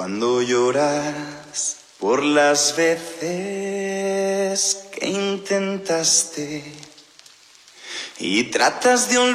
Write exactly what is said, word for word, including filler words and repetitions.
Cuando lloras por las veces que intentaste y tratas de olvidar